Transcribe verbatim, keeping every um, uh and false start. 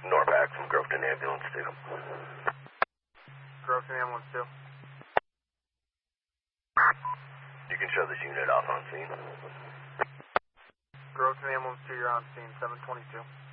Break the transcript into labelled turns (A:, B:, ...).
A: Norpac from Groveton Ambulance two.
B: Groveton Ambulance two.
A: You can show this unit off on scene.
B: Groveton Ambulance two, you're on scene, seven twenty-two.